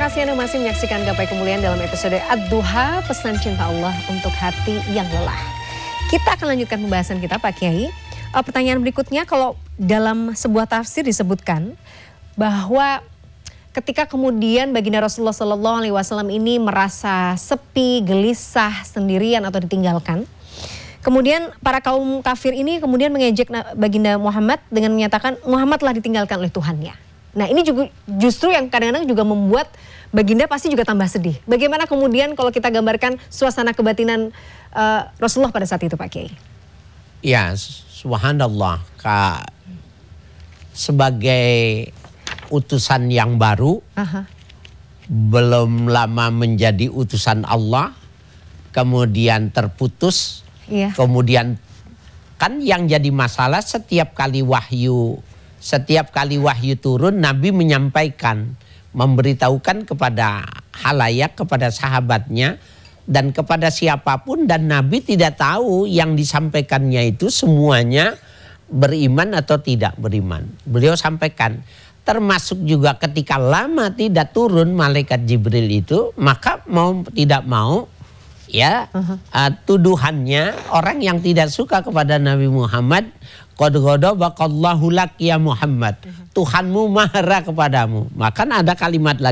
kasih Anda masih menyaksikan Gapai Kemuliaan dalam episode Ad-Duha, pesan cinta Allah untuk hati yang lelah. Kita akan lanjutkan pembahasan kita Pak Kiai. Pertanyaan berikutnya, kalau dalam sebuah tafsir disebutkan bahwa ketika kemudian baginda Rasulullah SAW ini merasa sepi, gelisah, sendirian atau ditinggalkan, kemudian para kaum kafir ini kemudian mengejek baginda Muhammad dengan menyatakan Muhammad telah ditinggalkan oleh Tuhannya. Nah ini juga justru yang kadang-kadang juga membuat baginda pasti juga tambah sedih. Bagaimana kemudian kalau kita gambarkan suasana kebatinan Rasulullah pada saat itu Pak Kiai? Ya, subhanallah, Kak, sebagai utusan yang baru, belum lama menjadi utusan Allah, kemudian terputus, kemudian kan yang jadi masalah setiap kali wahyu turun, Nabi menyampaikan, memberitahukan kepada halayak, kepada sahabatnya, dan kepada siapapun, dan Nabi tidak tahu yang disampaikannya itu semuanya beriman atau tidak beriman. Beliau sampaikan, termasuk juga ketika lama tidak turun malaikat Jibril itu, maka mau tidak mau, ya, tuduhannya orang yang tidak suka kepada Nabi Muhammad, qad ghadabakallahu lak ya Muhammad, Tuhanmu marah kepadamu. Maka ada kalimat lagi,